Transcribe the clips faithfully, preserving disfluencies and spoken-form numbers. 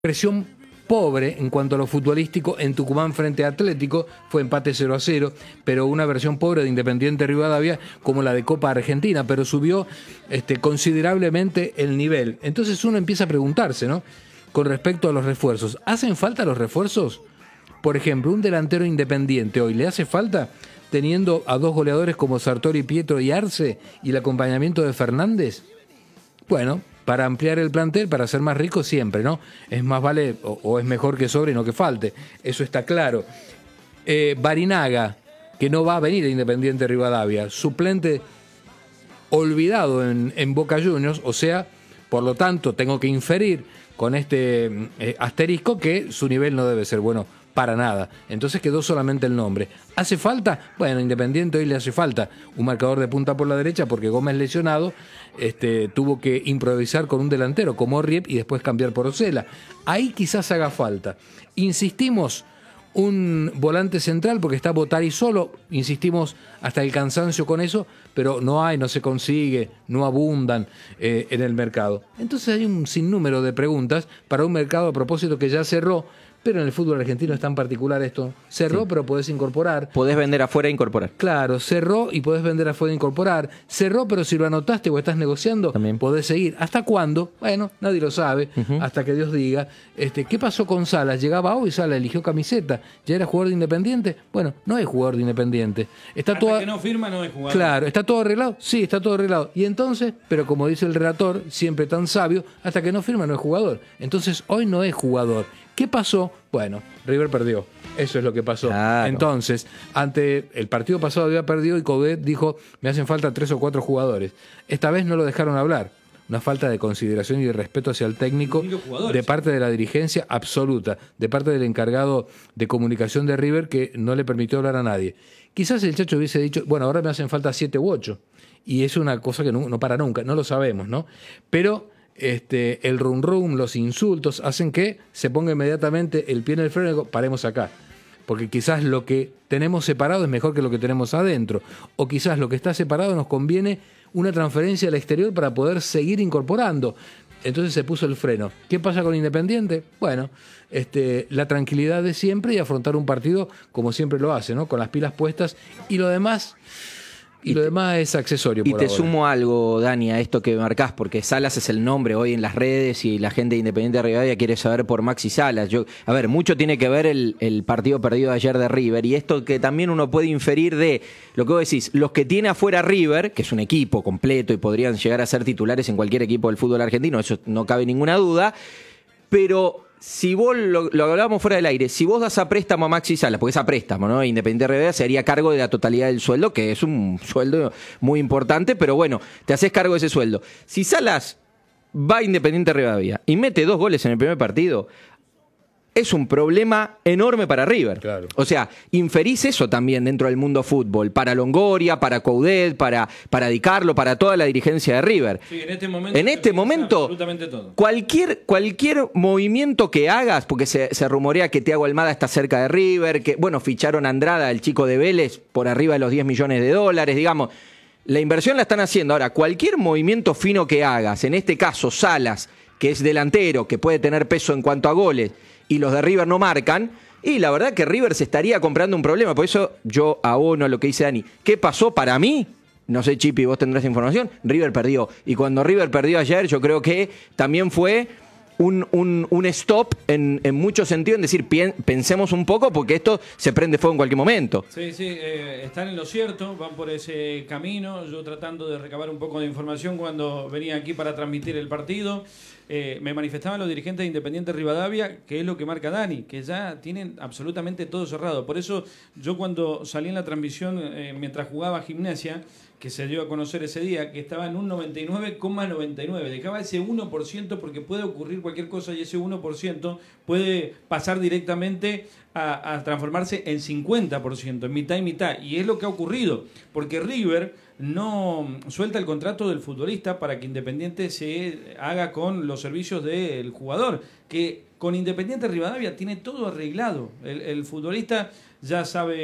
Presión pobre en cuanto a lo futbolístico en Tucumán frente a Atlético, fue empate cero a cero, pero una versión pobre de Independiente Rivadavia como la de Copa Argentina, pero subió este, considerablemente el nivel. Entonces uno empieza a preguntarse, ¿no? Con respecto a los refuerzos, ¿hacen falta los refuerzos? Por ejemplo, un delantero Independiente hoy, ¿le hace falta teniendo a dos goleadores como Sartori, Pietro y Arce y el acompañamiento de Fernández? Bueno, para ampliar el plantel, para ser más rico siempre, ¿no? Es más vale, o, o es mejor que sobre y no que falte, eso está claro. Eh, Barinaga, que no va a venir a Independiente Rivadavia, suplente olvidado en, en Boca Juniors, o sea, por lo tanto, tengo que inferir con este eh, asterisco que su nivel no debe ser bueno para nada. Entonces quedó solamente el nombre. ¿Hace falta? Bueno, Independiente hoy le hace falta un marcador de punta por la derecha porque Gómez lesionado este, tuvo que improvisar con un delantero como Riep y después cambiar por Ocela. Ahí quizás haga falta. Insistimos, un volante central porque está Botari solo, insistimos hasta el cansancio con eso, pero no hay, no se consigue, no abundan eh, en el mercado. Entonces hay un sinnúmero de preguntas para un mercado a propósito que ya cerró. Pero en el fútbol argentino es tan particular esto. Cerró, sí, pero podés incorporar. Podés vender afuera e incorporar. Claro, cerró y podés vender afuera e incorporar. Cerró, pero si lo anotaste o estás negociando, también podés seguir. ¿Hasta cuándo? Bueno, nadie lo sabe, uh-huh. hasta que Dios diga. Este, ¿qué pasó con Salas? Llegaba hoy, Salas eligió camiseta. ¿Ya era jugador de Independiente? Bueno, no es jugador de Independiente. Está hasta todo... que no firma no es jugador. Claro, ¿está todo arreglado? Sí, está todo arreglado. Y entonces, pero como dice el relator, siempre tan sabio, hasta que no firma no es jugador. Entonces, hoy no es jugador. ¿Qué pasó? Bueno, River perdió. Eso es lo que pasó. Claro. Entonces, ante el partido pasado había perdido y Coudet dijo, me hacen falta tres o cuatro jugadores. Esta vez no lo dejaron hablar. Una falta de consideración y de respeto hacia el técnico de parte de la dirigencia absoluta, de parte del encargado de comunicación de River que no le permitió hablar a nadie. Quizás el Chacho hubiese dicho, bueno, ahora me hacen falta siete u ocho. Y es una cosa que no, no para nunca, no lo sabemos, ¿no? Pero... Este, el rum rum, los insultos hacen que se ponga inmediatamente el pie en el freno y digo, paremos acá, porque quizás lo que tenemos separado es mejor que lo que tenemos adentro, o quizás lo que está separado nos conviene una transferencia al exterior para poder seguir incorporando. Entonces se puso el freno. ¿Qué pasa con Independiente? Bueno, este, la tranquilidad de siempre y afrontar un partido como siempre lo hace, ¿no? Con las pilas puestas y lo demás... Y, y lo demás es accesorio. Y por te ahora. Sumo algo, Dani, a esto que marcás, porque Salas es el nombre hoy en las redes y la gente de Independiente de Rivadavia quiere saber por Maxi Salas. Yo, a ver, mucho tiene que ver el, el partido perdido de ayer de River y esto que también uno puede inferir de lo que vos decís, los que tiene afuera River, que es un equipo completo y podrían llegar a ser titulares en cualquier equipo del fútbol argentino, eso no cabe ninguna duda, pero... Si vos, lo, lo hablábamos fuera del aire, si vos das a préstamo a Maxi Salas, porque es a préstamo, ¿no? Independiente de Rivadavia se haría cargo de la totalidad del sueldo, que es un sueldo muy importante, pero bueno, te haces cargo de ese sueldo. Si Salas va a Independiente de Rivadavia y mete dos goles en el primer partido, es un problema enorme para River. Claro. O sea, inferís eso también dentro del mundo fútbol, para Longoria, para Coudet, para, para Di Carlo, para toda la dirigencia de River. Sí, en este momento, en este momento absolutamente todo. Cualquier, cualquier movimiento que hagas, porque se, se rumorea que Thiago Almada está cerca de River, que bueno, ficharon a Andrada, el chico de Vélez, por arriba de los diez millones de dólares, digamos. La inversión la están haciendo. Ahora, cualquier movimiento fino que hagas, en este caso Salas, que es delantero, que puede tener peso en cuanto a goles, y los de River no marcan, y la verdad que River se estaría comprando un problema. Por eso yo abono a lo que dice Dani. ¿Qué pasó para mí? No sé, Chipi, vos tendrás información. River perdió. Y cuando River perdió ayer, yo creo que también fue un, un, un stop en, en mucho sentido, en decir, pien, pensemos un poco, porque esto se prende fuego en cualquier momento. Sí, sí, eh, están en lo cierto, van por ese camino. Yo tratando de recabar un poco de información cuando venía aquí para transmitir el partido. Eh, me manifestaban los dirigentes de Independiente Rivadavia, que es lo que marca Dani, que ya tienen absolutamente todo cerrado. Por eso yo cuando salí en la transmisión, eh, mientras jugaba Gimnasia, que se dio a conocer ese día, que estaba en un noventa y nueve coma noventa y nueve. Dejaba ese uno por ciento porque puede ocurrir cualquier cosa y ese uno por ciento puede pasar directamente a, a transformarse en cincuenta por ciento, en mitad y mitad. Y es lo que ha ocurrido, porque River no suelta el contrato del futbolista para que Independiente se haga con los servicios del jugador, que con Independiente Rivadavia tiene todo arreglado. El, el futbolista ya sabe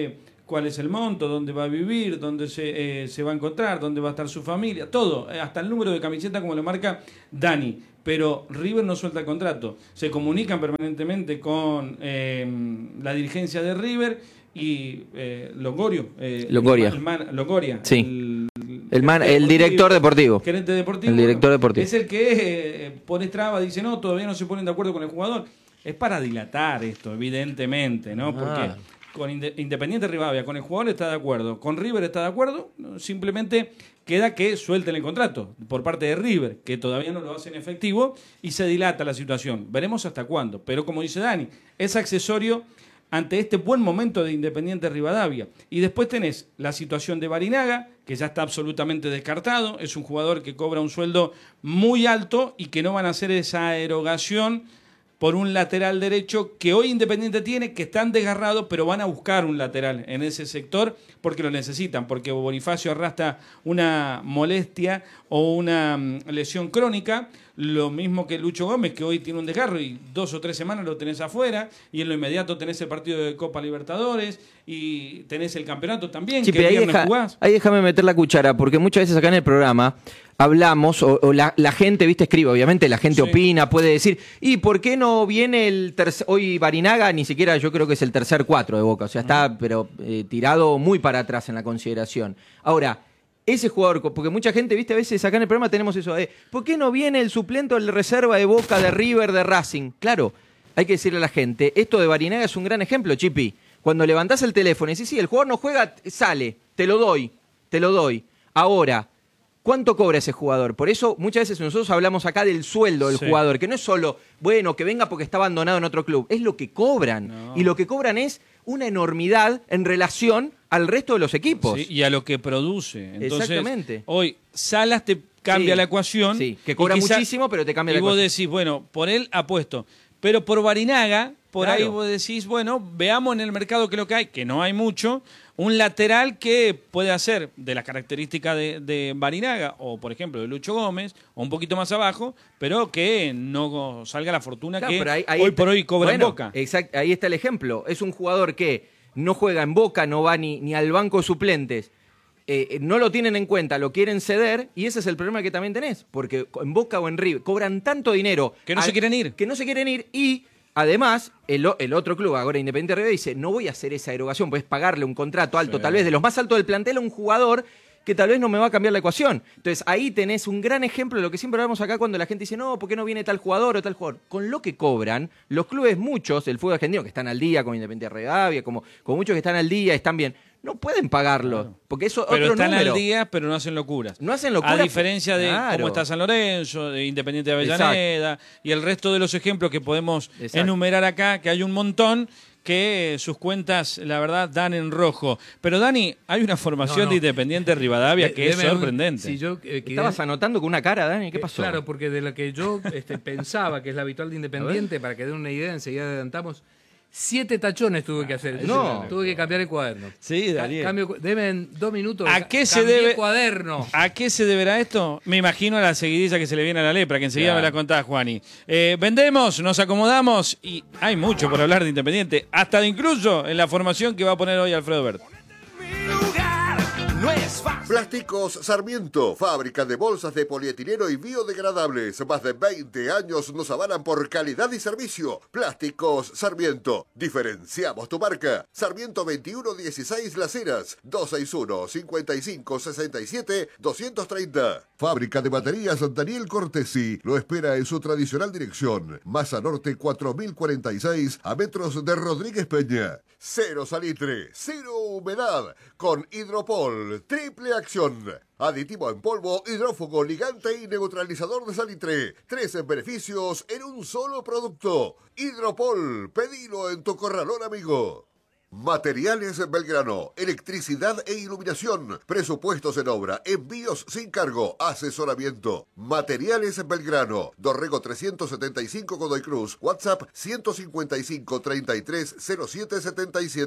cuál es el monto, dónde va a vivir, dónde se, eh, se va a encontrar, dónde va a estar su familia, todo, eh, hasta el número de camiseta como lo marca Dani. Pero River no suelta el contrato. Se comunican permanentemente con eh, la dirigencia de River y eh, Longorio. Eh, Longoria. El man, Longoria. Sí. El, El, man, el director deportivo. Gerente deportivo. El director deportivo. Es el que eh, pone traba, dice, no, todavía no se ponen de acuerdo con el jugador. Es para dilatar esto, evidentemente, ¿no? Porque Ah. con Independiente Rivadavia, con el jugador está de acuerdo, con River está de acuerdo, simplemente queda que suelten el contrato por parte de River, que todavía no lo hacen efectivo y se dilata la situación. Veremos hasta cuándo. Pero como dice Dani, es accesorio ante este buen momento de Independiente Rivadavia. Y después tenés la situación de Barinaga, que ya está absolutamente descartado. Es un jugador que cobra un sueldo muy alto y que no van a hacer esa erogación por un lateral derecho que hoy Independiente tiene, que están desgarrados, pero van a buscar un lateral en ese sector porque lo necesitan, porque Bonifacio arrastra una molestia o una mm, lesión crónica, lo mismo que Lucho Gómez, que hoy tiene un desgarro y dos o tres semanas lo tenés afuera, y en lo inmediato tenés el partido de Copa Libertadores y tenés el campeonato también, Sí, que pero el ahí, viernes deja- jugás. ahí déjame meter la cuchara, porque muchas veces acá en el programa hablamos, o, o la, la gente, viste, escribe, obviamente la gente Sí. opina, puede decir, ¿y por qué no viene el tercer, hoy Barinaga, ni siquiera yo creo que es el tercer cuatro de Boca, o sea, está pero eh, tirado muy para atrás en la consideración. Ahora, ese jugador, porque mucha gente, viste, a veces acá en el programa tenemos eso de, ¿por qué no viene el suplente o el reserva de Boca, de River, de Racing? Claro, hay que decirle a la gente, esto de Barinaga es un gran ejemplo, Chipi. Cuando levantás el teléfono y decís, sí, el jugador no juega, sale, te lo doy, te lo doy. Ahora, ¿cuánto cobra ese jugador? Por eso muchas veces nosotros hablamos acá del sueldo del Sí. jugador, que no es solo, bueno, que venga porque está abandonado en otro club, es lo que cobran. No. Y lo que cobran es una enormidad en relación al resto de los equipos. Sí, y a lo que produce. Entonces, Exactamente. hoy Salas te cambia Sí, la ecuación. sí, que y cobra quizá- muchísimo, pero te cambia la Y vos ecuación. decís, bueno, por él apuesto. Pero por Barinaga, por Claro. ahí vos decís, bueno, veamos en el mercado qué es lo que hay, que no hay mucho, un lateral que puede hacer de las características de, de Barinaga, o por ejemplo de Lucho Gómez, o un poquito más abajo, pero que no salga la fortuna Claro, que pero ahí- ahí hoy está- por hoy cobra bueno, en Boca. exact- ahí está el ejemplo. Es un jugador que no juega en Boca, no va ni, ni al banco de suplentes. Eh, no lo tienen en cuenta, lo quieren ceder, y ese es el problema que también tenés. Porque en Boca o en River cobran tanto dinero. Que no al- se quieren ir. Que no se quieren ir, y además el, o- el otro club, ahora Independiente Rivadavia, dice, no voy a hacer esa erogación, puedes pagarle un contrato alto, Sí. tal vez de los más altos del plantel, a un jugador que tal vez no me va a cambiar la ecuación. Entonces ahí tenés un gran ejemplo de lo que siempre hablamos acá cuando la gente dice, no, ¿por qué no viene tal jugador o tal jugador? Con lo que cobran, los clubes muchos, el fútbol argentino, que están al día, como Independiente Rivadavia, como, como muchos que están al día, están bien, no pueden pagarlo, Claro. porque eso es Pero otro están número. al día, pero no hacen locuras. No hacen locuras. A diferencia de Claro. cómo está San Lorenzo, de Independiente de Avellaneda y el resto de los ejemplos que podemos Exacto. enumerar acá, que hay un montón que sus cuentas, la verdad, dan en rojo. Pero Dani, hay una formación No, no. de Independiente Rivadavia que es Deme un- sorprendente. si yo, eh, que- Estabas anotando con una cara, Dani, ¿qué eh, pasó? Claro, porque de lo que yo este, pensaba que es la habitual de Independiente, para que den una idea, enseguida adelantamos, siete tachones tuve que hacer. No. Tuve que cambiar el cuaderno. Sí, Ca- Daniel. Cambio, deben dos minutos. ¿A qué se cambié debe- cuaderno. ¿A qué se deberá esto? Me imagino a la seguidilla que se le viene a la lepra, que enseguida Claro. me la contás, Juani. Eh, vendemos, nos acomodamos y hay mucho por hablar de Independiente, hasta de incluso en la formación que va a poner hoy Alfredo Bert. Plásticos Sarmiento, fábrica de bolsas de polietileno y biodegradables. Más de veinte años nos avalan por calidad y servicio. Plásticos Sarmiento. Diferenciamos tu marca. Sarmiento veintiuno dieciséis Las Heras, dos seis uno, cinco cinco, seis siete, dos tres cero. Fábrica de baterías Daniel Cortesi lo espera en su tradicional dirección. Masa Norte cuatro mil cuarenta y seis, a metros de Rodríguez Peña. Cero salitre, cero humedad, con Hidropol, triple acción. Aditivo en polvo, hidrófugo, ligante y neutralizador de salitre. Tres beneficios en un solo producto. Hidropol, pedilo en tu corralón, amigo. Materiales Belgrano, electricidad e iluminación, presupuestos en obra, envíos sin cargo, asesoramiento. Materiales Belgrano, Dorrego trescientos setenta y cinco Godoy Cruz, WhatsApp ciento cincuenta y cinco, treinta y tres, cero siete setenta y siete.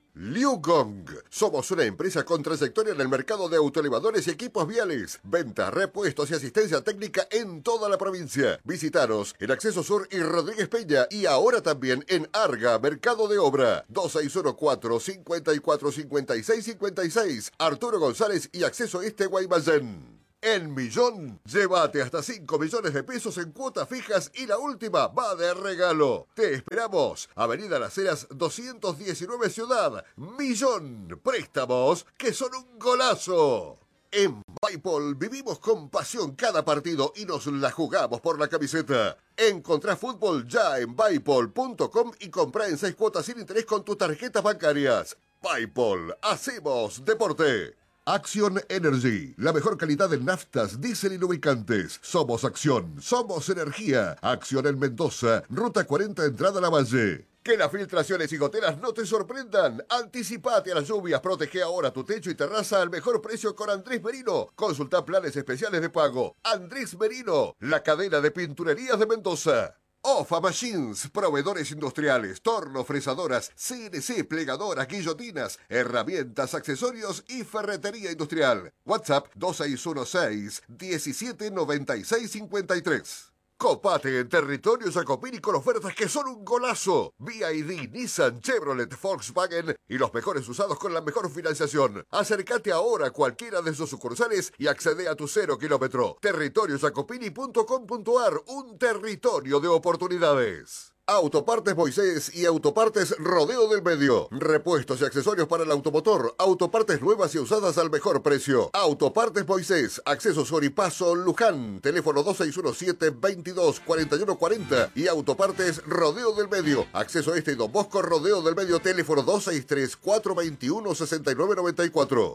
Liu Gong. Somos una empresa con trayectoria en el mercado de autoelevadores y equipos viales. Ventas, repuestos y asistencia técnica en toda la provincia. Visítanos en Acceso Sur y Rodríguez Peña y ahora también en Arga, Mercado de Obra. dos seis uno cuatro, cinco cuatro cinco seis cinco seis. Arturo González y Acceso Este Guaymallén. En Millón, llévate hasta cinco millones de pesos en cuotas fijas y la última va de regalo. Te esperamos. Avenida Las Heras doscientos diecinueve Ciudad. Millón. Préstamos que son un golazo. En Bipol vivimos con pasión cada partido y nos la jugamos por la camiseta. Encontrá fútbol ya en bipol punto com y comprá en seis cuotas sin interés con tus tarjetas bancarias. Bipol, hacemos deporte. Acción Energy, la mejor calidad en naftas, diésel y lubricantes. Somos Acción, somos energía. Acción en Mendoza, Ruta cuarenta, entrada a la Valle. Que las filtraciones y goteras no te sorprendan. Anticipate a las lluvias, protege ahora tu techo y terraza al mejor precio con Andrés Merino. Consulta planes especiales de pago. Andrés Merino, la cadena de pinturerías de Mendoza. Ofa Machines, proveedores industriales, tornos, fresadoras, C N C, plegadoras, guillotinas, herramientas, accesorios y ferretería industrial. WhatsApp dos seis uno seis, diecisiete noventa y seis cincuenta y tres. Copate en territorio Jacopini con ofertas que son un golazo. B I D, Nissan, Chevrolet, Volkswagen y los mejores usados con la mejor financiación. Acércate ahora a cualquiera de sus sucursales y accede a tu cero kilómetro. territorio jacopini punto com punto ar, un territorio de oportunidades. Autopartes Moisés y Autopartes Rodeo del Medio. Repuestos y accesorios para el automotor. Autopartes nuevas y usadas al mejor precio. Autopartes Moisés. Acceso Sur y Paso Luján. Teléfono dos seis uno siete, veintidós, cuarenta y uno cuarenta. Y Autopartes Rodeo del Medio. Acceso Este y Don Bosco Rodeo del Medio. Teléfono dos seis tres, cuatro veintiuno, sesenta y nueve noventa y cuatro.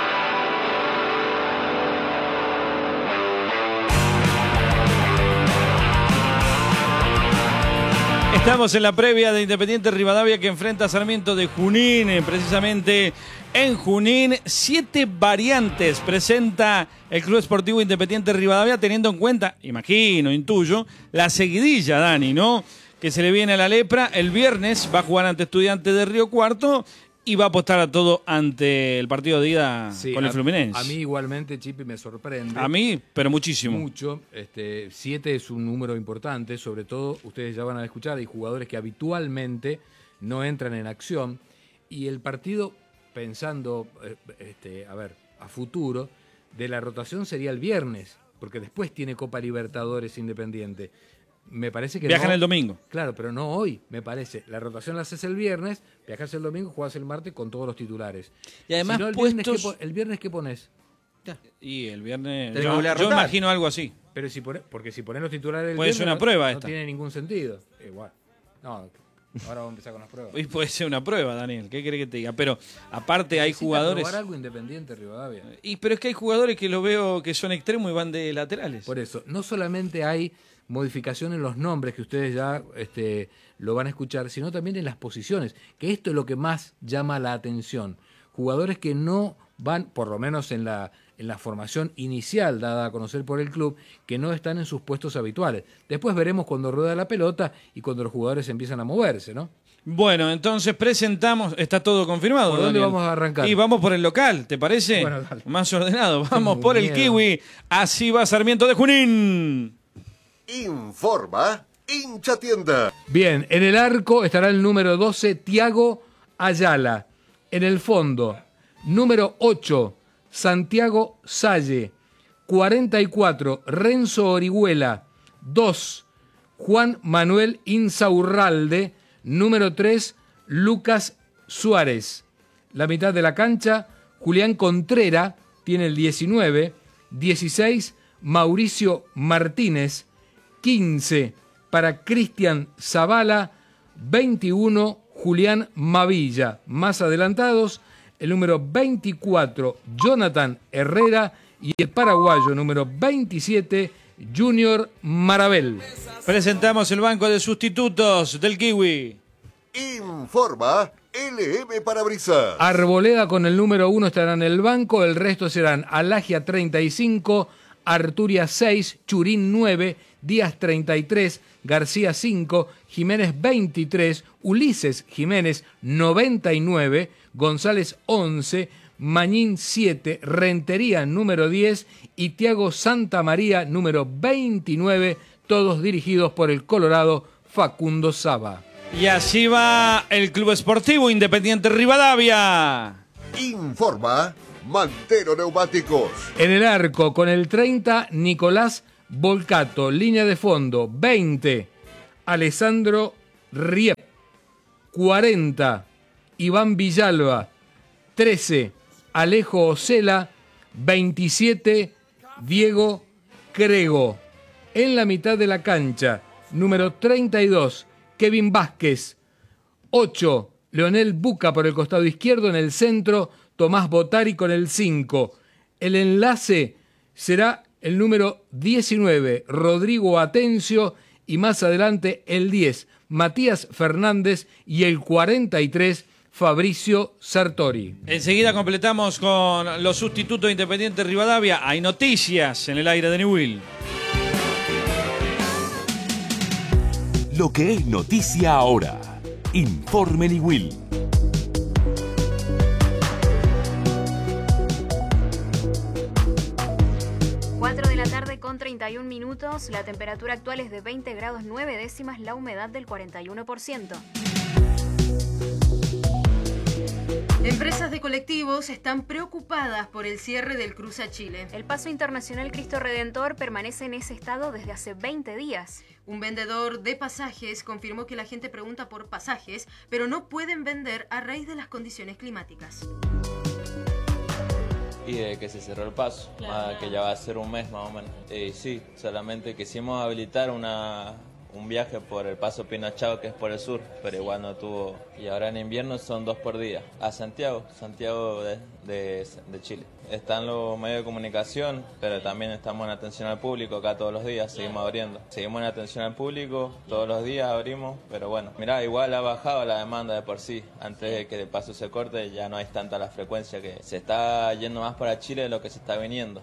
Estamos en la previa de Independiente Rivadavia que enfrenta a Sarmiento de Junín, precisamente en Junín. Siete variantes presenta el Club Esportivo Independiente Rivadavia, teniendo en cuenta, imagino, intuyo, la seguidilla, Dani, ¿no? Que se le viene a la lepra. El viernes va a jugar ante Estudiantes de Río Cuarto y va a apostar a todo ante el partido de ida sí, con el a, Fluminense. A mí igualmente, Chipi, me sorprende. A mí, pero muchísimo. Mucho. Este, siete es un número importante, sobre todo, ustedes ya van a escuchar, hay jugadores que habitualmente no entran en acción. Y el partido, pensando, este, a ver, a futuro, de la rotación sería el viernes, porque después tiene Copa Libertadores Independiente. Me parece que viajan no, el domingo. Claro, pero no hoy, me parece. La rotación la haces el viernes, viajas el domingo, jugás el martes con todos los titulares. Y además, si no, el, puestos... viernes, ¿qué, el viernes ¿qué pones? Y el viernes... Yo, Yo, yo imagino algo así. Pero si pone, porque si pones los titulares el puede viernes, ser una no, prueba no esta. tiene ningún sentido. Igual. No, ahora vamos a empezar con las pruebas. Y puede ser una prueba, Daniel. ¿Qué querés que te diga? Pero aparte hay Necesita jugadores... probar algo Independiente Rivadavia. Y, pero es que hay jugadores que lo veo que son extremos y van de laterales. Por eso, no solamente hay modificación en los nombres, que ustedes ya este, lo van a escuchar, sino también en las posiciones, que esto es lo que más llama la atención. Jugadores que no van, por lo menos en la, en la formación inicial dada a conocer por el club, que no están en sus puestos habituales. Después veremos cuando rueda la pelota y cuando los jugadores empiezan a moverse, ¿no? Bueno, entonces presentamos, está todo confirmado. ¿Por dónde Daniel? vamos a arrancar? Y vamos por el local, ¿te parece? Bueno, dale. Más ordenado. Vamos Tengo por el miedo. Kiwi. Así va Sarmiento de Junín. Informa Hincha Tienda. Bien, en el arco estará el número doce, Tiago Ayala. En el fondo, número ocho, Santiago Salle. cuarenta y cuatro, Renzo Orihuela. dos, Juan Manuel Insaurralde. Número tres, Lucas Suárez. La mitad de la cancha, Julián Contrera, tiene el diecinueve. dieciséis, Mauricio Martínez. quince para Cristian Zavala, veintiuno Julián Mavilla. Más adelantados, el número veinticuatro Jonathan Herrera y el paraguayo número veintisiete Junior Marabel. Presentamos el banco de sustitutos del Kiwi. Informa L M Parabrisas. Arboleda con el número uno estará en el banco, el resto serán Alagia treinta y cinco, Arturia seis, Churín nueve, Díaz treinta y tres, García cinco, Jiménez veintitrés, Ulises Jiménez noventa y nueve, González once, Mañín siete, Rentería número diez y Tiago Santamaría número veintinueve, todos dirigidos por el colorado Facundo Saba. Y así va el Club Esportivo Independiente Rivadavia. Informa Mantero Neumáticos. En el arco, con el treinta, Nicolás Volcato. Línea de fondo, veinte, Alessandro Riep. cuarenta, Iván Villalba. trece, Alejo Ocela. veintisiete, Diego Crego. En la mitad de la cancha, número treinta y dos, Kevin Vázquez. ocho, Leonel Buca por el costado izquierdo. En el centro, Tomás Botari con el cinco. El enlace será el número diecinueve, Rodrigo Atencio. Y más adelante el diez, Matías Fernández. Y el cuarenta y tres, Fabricio Sartori. Enseguida completamos con los sustitutos de Independiente Rivadavia. Hay noticias en el aire de Newell. Lo que es noticia ahora. Informe Newell. cuatro de la tarde con treinta y un minutos. La temperatura actual es de veinte grados nueve décimas, la humedad del cuarenta y uno por ciento. Empresas de colectivos están preocupadas por el cierre del cruce a Chile. El Paso Internacional Cristo Redentor permanece en ese estado desde hace veinte días. Un vendedor de pasajes confirmó que la gente pregunta por pasajes, pero no pueden vender a raíz de las condiciones climáticas. Y de que se cerró el paso, claro. ah, que ya va a ser un mes más o menos. Y sí, solamente quisimos habilitar una, un viaje por el paso Pinachao, que es por el sur, pero igual no tuvo. Y ahora en invierno son dos por día. A Santiago, Santiago de, de, de Chile. Están los medios de comunicación, pero también estamos en atención al público acá todos los días, seguimos abriendo. Seguimos en atención al público, todos los días abrimos, pero bueno, mirá, igual ha bajado la demanda de por sí. Antes de que el paso se corte ya no hay tanta la frecuencia, que se está yendo más para Chile de lo que se está viniendo.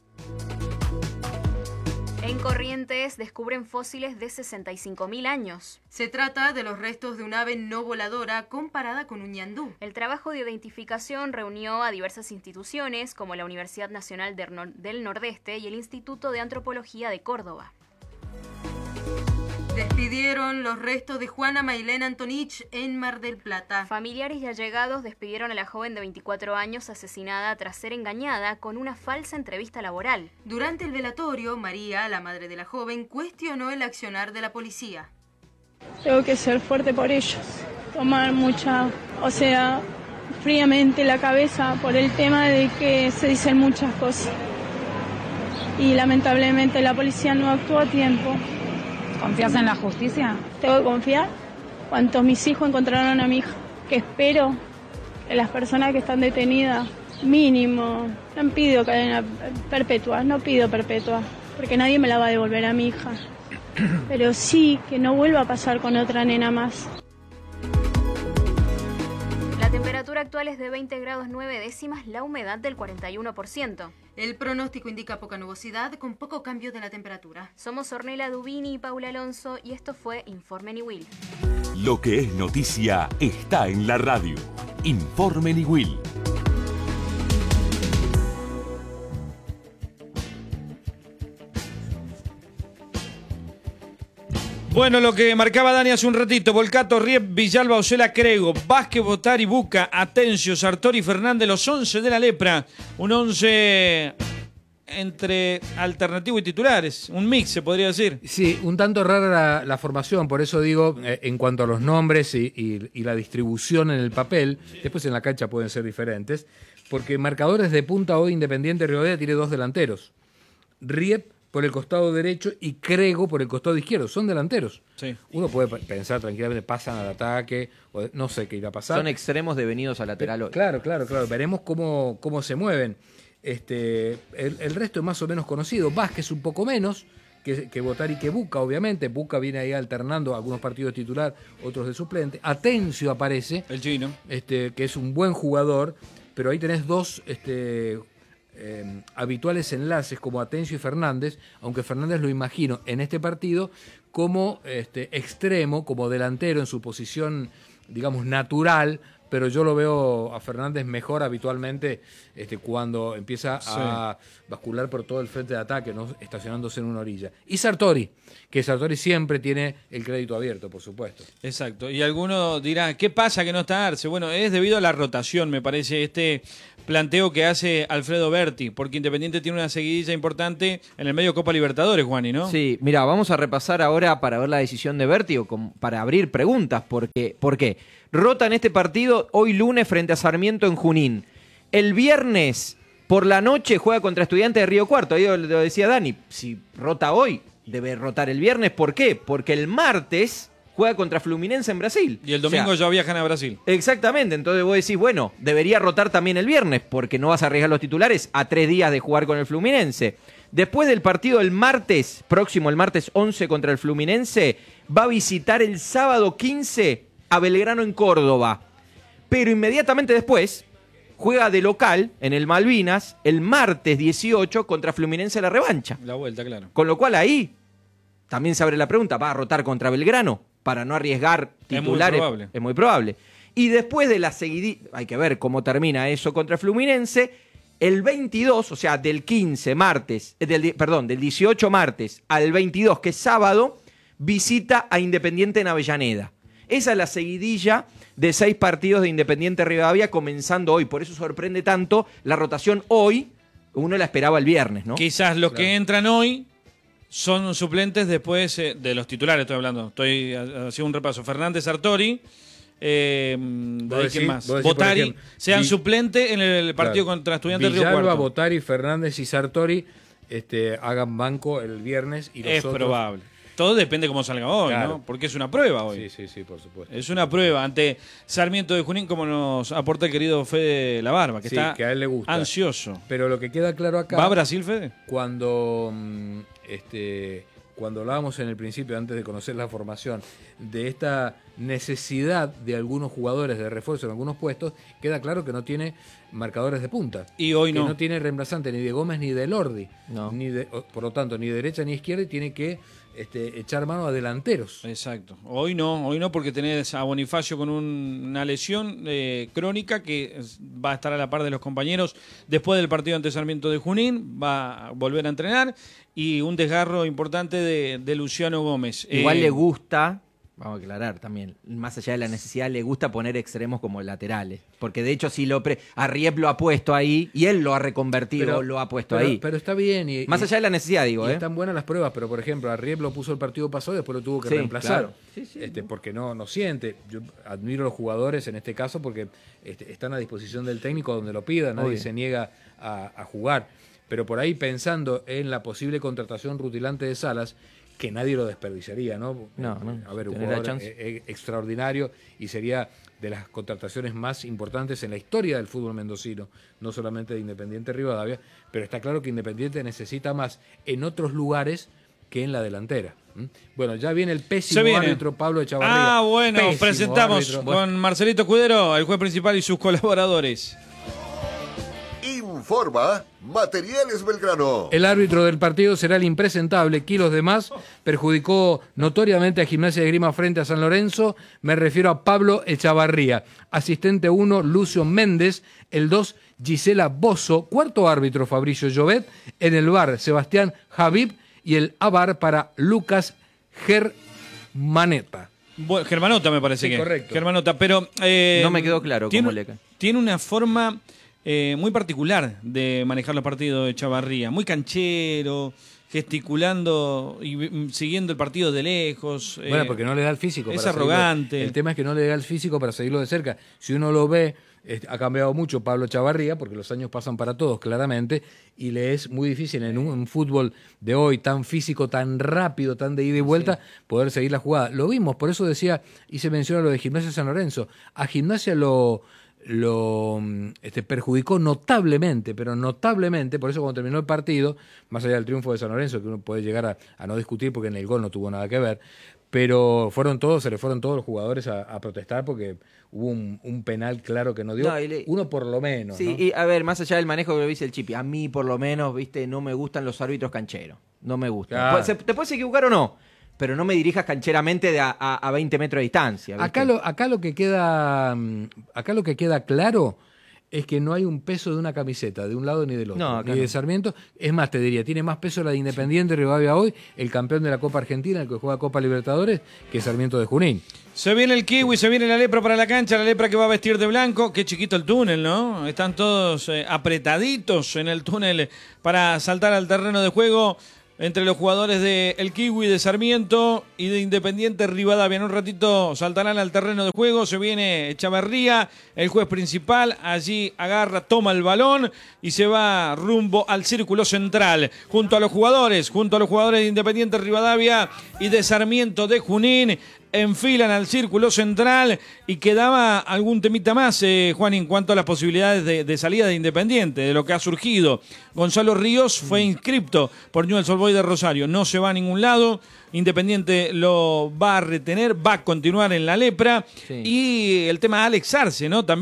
En Corrientes descubren fósiles de sesenta y cinco mil años. Se trata de los restos de un ave no voladora comparada con un ñandú. El trabajo de identificación reunió a diversas instituciones como la Universidad Nacional del Nordeste y el Instituto de Antropología de Córdoba. Despidieron los restos de Juana Mailén Antonich en Mar del Plata. Familiares y allegados despidieron a la joven de veinticuatro años asesinada tras ser engañada con una falsa entrevista laboral. Durante el velatorio, María, la madre de la joven, cuestionó el accionar de la policía. Tengo que ser fuerte por ellos, tomar mucha, o sea, fríamente la cabeza por el tema de que se dicen muchas cosas. Y lamentablemente la policía no actuó a tiempo. ¿Confías en la justicia? Tengo que confiar. Cuanto mis hijos encontraron a mi hija, que espero que las personas que están detenidas, mínimo, no pido cadena perpetua, no pido perpetua, porque nadie me la va a devolver a mi hija. Pero sí que no vuelva a pasar con otra nena más. La temperatura actual es de veinte grados nueve décimas, la humedad del cuarenta y uno por ciento. El pronóstico indica poca nubosidad con poco cambio de la temperatura. Somos Ornella Dubini y Paula Alonso y esto fue Informe Newell. Lo que es noticia está en la radio. Informe Newell. Bueno, lo que marcaba Dani hace un ratito: Volcato, Riep, Villalba, Ocela, Crego, Vázquez, Botari, Buca, Atencio, Sartori, Fernández, los once de la Lepra. Un once entre alternativo y titulares, un mix se podría decir. Sí, un tanto rara la, la formación, por eso digo, eh, en cuanto a los nombres y, y, y la distribución en el papel, sí. Después en la cancha pueden ser diferentes, porque marcadores de punta hoy Independiente Rivadavia tiene dos delanteros. Riep por el costado derecho y Crego por el costado izquierdo. Son delanteros. Sí. Uno puede pensar tranquilamente, pasan al ataque, o no sé qué irá a pasar. Son extremos devenidos a lateral hoy. Claro, claro, claro. Veremos cómo, cómo se mueven. Este, el, el resto es más o menos conocido. Vázquez un poco menos que, que Botari y que Buca, obviamente. Buca viene ahí alternando algunos partidos de titular, otros de suplente. Atencio aparece. El chino. Este, que es un buen jugador, pero ahí tenés dos... Este, Eh, habituales enlaces como Atencio y Fernández, aunque Fernández lo imagino en este partido como este, extremo, como delantero en su posición, digamos, natural, pero yo lo veo a Fernández mejor habitualmente este, cuando empieza sí. a bascular por todo el frente de ataque, no estacionándose en una orilla. Y Sartori, que Sartori siempre tiene el crédito abierto, por supuesto. Exacto. Y alguno dirá, ¿qué pasa que no está Arce? Bueno, es debido a la rotación, me parece, este planteo que hace Alfredo Berti, porque Independiente tiene una seguidilla importante en el medio Copa Libertadores, Juani, ¿no? Sí, mira, vamos a repasar ahora para ver la decisión de Berti o con, para abrir preguntas, porque, ¿por qué? Rota en este partido hoy lunes frente a Sarmiento en Junín. El viernes por la noche juega contra Estudiantes de Río Cuarto. Ahí lo decía Dani, si rota hoy, debe rotar el viernes. ¿Por qué? Porque el martes juega contra Fluminense en Brasil. Y el domingo o sea, ya viajan a Brasil. Exactamente, entonces vos decís, bueno, debería rotar también el viernes, porque no vas a arriesgar los titulares a tres días de jugar con el Fluminense. Después del partido el martes, próximo el martes once contra el Fluminense, va a visitar el sábado quince a Belgrano en Córdoba. Pero inmediatamente después juega de local en el Malvinas el martes dieciocho contra Fluminense la revancha. La vuelta, claro. Con lo cual ahí también se abre la pregunta, ¿va a rotar contra Belgrano para no arriesgar titulares? Es muy probable. Es muy probable. Y después de la seguidilla, hay que ver cómo termina eso contra Fluminense, el veintidós, o sea, del quince martes, del, perdón, del dieciocho martes al veintidós, que es sábado, visita a Independiente en Avellaneda. Esa es la seguidilla de seis partidos de Independiente Rivadavia comenzando hoy. Por eso sorprende tanto la rotación hoy. Uno la esperaba el viernes, ¿no? Quizás los claro. que entran hoy son suplentes después eh, de los titulares, estoy hablando. Estoy haciendo un repaso. Fernández, Sartori, eh, ¿de quién más? Botari, ejemplo, sean Vi, suplentes en el partido claro, contra Estudiantes de Río Cuarto. Botari, Fernández y Sartori este, hagan banco el viernes y los es otros... probable. Todo depende cómo salga hoy, claro. ¿no? Porque es una prueba hoy. Sí, sí, sí, por supuesto. Es una prueba ante Sarmiento de Junín, como nos aporta el querido Fede La Barba, que sí, está que a él le gusta. Ansioso. Pero lo que queda claro acá... ¿Va a Brasil, Fede? Cuando, este, cuando hablábamos en el principio, antes de conocer la formación, de esta necesidad de algunos jugadores de refuerzo en algunos puestos, queda claro que no tiene marcadores de punta. Y hoy que no. no tiene reemplazante ni de Gómez ni de Lordi. No. Ni de, por lo tanto, ni derecha ni izquierda, y tiene que este, echar mano a delanteros. Exacto. Hoy no, hoy no, porque tenés a Bonifacio con un, una lesión eh, crónica que va a estar a la par de los compañeros después del partido ante Sarmiento de Junín, va a volver a entrenar, y un desgarro importante de, de Luciano Gómez. Igual eh, le gusta... Vamos a aclarar también, más allá de la necesidad, le gusta poner extremos como laterales. Porque de hecho, si lo pre... Arriep lo ha puesto ahí y él lo ha reconvertido, pero, lo ha puesto pero, ahí. Pero está bien. Y, más allá de la necesidad, digo. Y ¿eh? están buenas las pruebas, pero por ejemplo, Arriep lo puso el partido pasado y después lo tuvo que sí, reemplazar. Claro. Sí, sí, este, porque no, no siente. Yo admiro a los jugadores en este caso porque este, están a disposición del técnico donde lo pida, nadie Obvio. se niega a, a jugar. Pero por ahí, pensando en la posible contratación rutilante de Salas, que nadie lo desperdiciaría, ¿no? No, no. A ver, un jugador eh, extraordinario y sería de las contrataciones más importantes en la historia del fútbol mendocino, no solamente de Independiente Rivadavia, pero está claro que Independiente necesita más en otros lugares que en la delantera. ¿Mm? Bueno, ya viene el pésimo viene. árbitro Pablo Echavarría. Ah, bueno, pésimo presentamos árbitro. con bueno. Marcelito Escudero, el juez principal y sus colaboradores. Informa Materiales Belgrano. El árbitro del partido será el impresentable. Kilos de más perjudicó notoriamente a Gimnasia de Grima frente a San Lorenzo. Me refiero a Pablo Echavarría. Asistente uno, Lucio Méndez. El dos, Gisela Bozo. Cuarto árbitro, Fabricio Llobet. En el V A R, Sebastián Javib. Y el A V A R para Lucas Germaneta. Bueno, Germanota me parece sí, que. correcto. Germanota, pero... Eh, no me quedó claro tiene, cómo le cae. Tiene una forma... Eh, muy particular de manejar los partidos de Chavarría, muy canchero, gesticulando y siguiendo el partido de lejos. Bueno, eh, porque no le da el físico. Es para arrogante. Seguirlo. El tema es que no le da el físico para seguirlo de cerca. Si uno lo ve, eh, ha cambiado mucho Pablo Chavarría, porque los años pasan para todos, claramente, y le es muy difícil en un, un fútbol de hoy tan físico, tan rápido, tan de ida y vuelta, sí. poder seguir la jugada. Lo vimos, por eso decía, y se menciona lo de Gimnasia San Lorenzo. A Gimnasia lo... lo este, perjudicó notablemente, pero notablemente, por eso cuando terminó el partido, más allá del triunfo de San Lorenzo, que uno puede llegar a, a no discutir porque en el gol no tuvo nada que ver, pero fueron todos, se le fueron todos los jugadores a, a protestar porque hubo un, un penal claro que no dio, no, le, uno por lo menos. Sí, ¿no? Y a ver, más allá del manejo que lo dice el Chipi, a mí por lo menos, viste, no me gustan los árbitros cancheros, no me gustan. Claro. Se, te puedes equivocar o no, pero no me dirijas cancheramente de a, a, a veinte metros de distancia. ¿viste? Acá lo, acá lo que queda, acá lo que queda claro es que no hay un peso de una camiseta, de un lado ni del otro, No, ni de no. Sarmiento. Es más, te diría, tiene más peso la de Independiente Rivadavia hoy, el campeón de la Copa Argentina, el que juega Copa Libertadores, que Sarmiento de Junín. Se viene el kiwi, se viene la lepra para la cancha, la lepra que va a vestir de blanco. Qué chiquito el túnel, ¿no? Están todos eh, apretaditos en el túnel para saltar al terreno de juego entre los jugadores de el Kiwi, de Sarmiento y de Independiente Rivadavia. En un ratito saltarán al terreno de juego. Se viene Echavarría, el juez principal. Allí agarra, toma el balón y se va rumbo al círculo central. Junto a los jugadores, junto a los jugadores de Independiente Rivadavia y de Sarmiento de Junín, enfilan al círculo central. Y quedaba algún temita más, eh, Juan, en cuanto a las posibilidades de, de salida de Independiente, de lo que ha surgido. Gonzalo Ríos fue inscripto por Newell's Old Boys de Rosario, no se va a ningún lado. Independiente lo va a retener, va a continuar en la lepra. Sí. Y el tema de Alex Arce, ¿no? También